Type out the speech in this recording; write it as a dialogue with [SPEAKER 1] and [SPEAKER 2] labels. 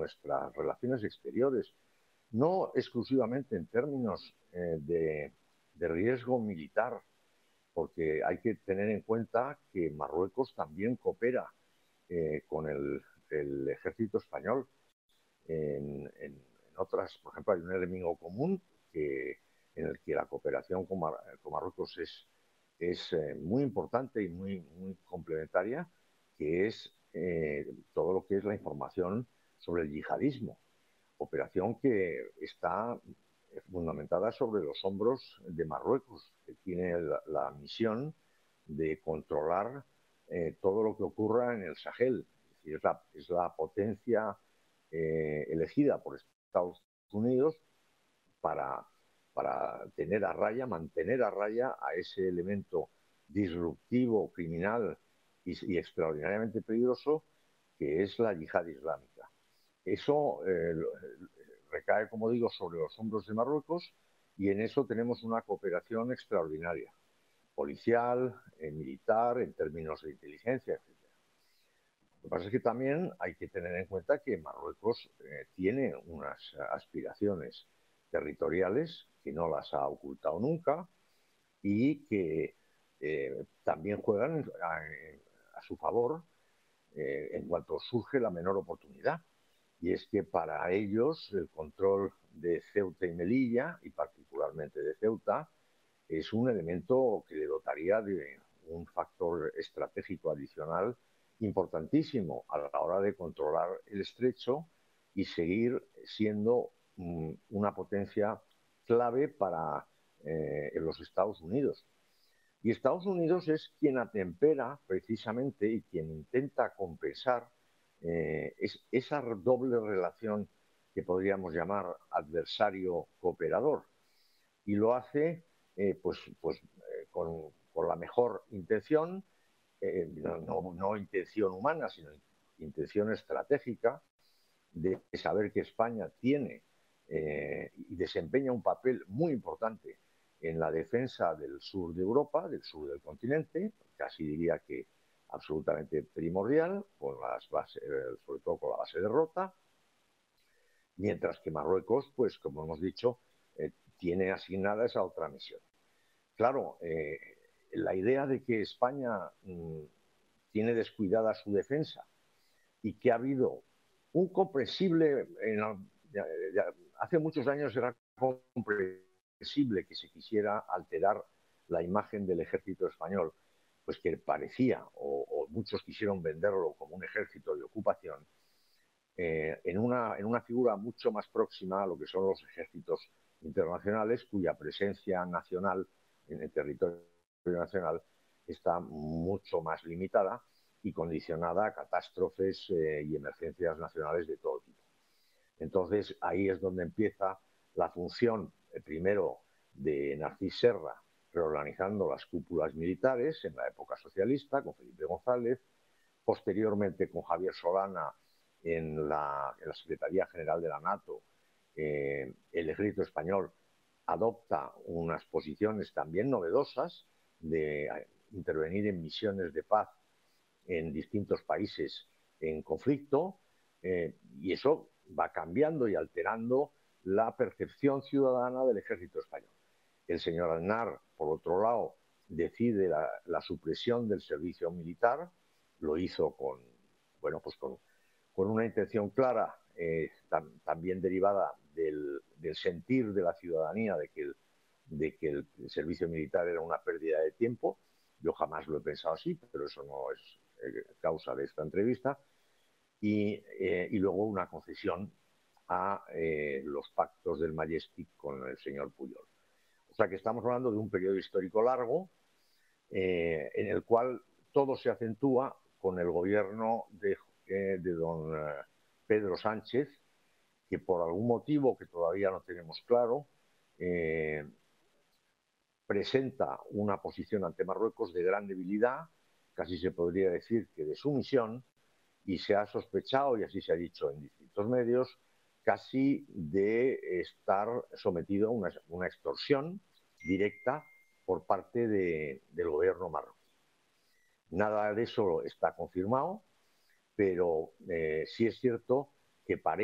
[SPEAKER 1] nuestras relaciones exteriores, no exclusivamente en términos de riesgo militar, porque hay que tener en cuenta que Marruecos también coopera con el ejército español en otras. Por ejemplo, hay un enemigo común en el que la cooperación con Marruecos es muy importante y muy complementaria, que es todo lo que es la información sobre el yihadismo, operación que está fundamentada sobre los hombros de Marruecos, que tiene la misión de controlar todo lo que ocurra en el Sahel. Es decir, es la potencia elegida por Estados Unidos para, tener a raya, mantener a raya a ese elemento disruptivo, criminal y extraordinariamente peligroso que es la yihad islámica. Eso recae, como digo, sobre los hombros de Marruecos, y en eso tenemos una cooperación extraordinaria, policial, militar, en términos de inteligencia, etc. Lo que pasa es que también hay que tener en cuenta que Marruecos tiene unas aspiraciones territoriales que no las ha ocultado nunca y que también juegan a su favor en cuanto surge la menor oportunidad. Y es que para ellos el control de Ceuta y Melilla, y particularmente de Ceuta, es un elemento que le dotaría de un factor estratégico adicional importantísimo a la hora de controlar el estrecho y seguir siendo una potencia clave para los Estados Unidos. Y Estados Unidos es quien atempera precisamente y quien intenta compensar esa doble relación que podríamos llamar adversario-cooperador. Y lo hace con la mejor intención, no intención humana, sino intención estratégica, de saber que España tiene y desempeña un papel muy importante en la defensa del sur de Europa, del sur del continente, casi diría que absolutamente primordial, con las bases, sobre todo con la base de Rota, mientras que Marruecos, pues como hemos dicho, tiene asignada esa otra misión. Claro, la idea de que España tiene descuidada su defensa y que ha habido un comprensible, hace muchos años era comprensible que se quisiera alterar la imagen del ejército español, pues que parecía, o muchos quisieron venderlo como un ejército de ocupación, en una figura mucho más próxima a lo que son los ejércitos internacionales, cuya presencia nacional en el territorio nacional está mucho más limitada y condicionada a catástrofes y emergencias nacionales de todo tipo. Entonces, ahí es donde empieza la función, primero, de Narcís Serra, reorganizando las cúpulas militares en la época socialista, con Felipe González, posteriormente con Javier Solana en la Secretaría General de la NATO. El ejército español adopta unas posiciones también novedosas de intervenir en misiones de paz en distintos países en conflicto, y eso va cambiando y alterando la percepción ciudadana del ejército español. El señor Aznar, por otro lado, decide la supresión del servicio militar, lo hizo con una intención clara, también derivada del sentir de la ciudadanía de que el servicio militar era una pérdida de tiempo. Yo jamás lo he pensado así, pero eso no es causa de esta entrevista. Y luego una concesión a los pactos del Majestic con el señor Pujol. O sea que estamos hablando de un periodo histórico largo en el cual todo se acentúa con el gobierno de don Pedro Sánchez, que por algún motivo que todavía no tenemos claro, presenta una posición ante Marruecos de gran debilidad, casi se podría decir que de sumisión, y se ha sospechado, y así se ha dicho en distintos medios, casi de estar sometido a una extorsión directa por parte del gobierno marroquí. Nada de eso está confirmado, pero sí es cierto que parece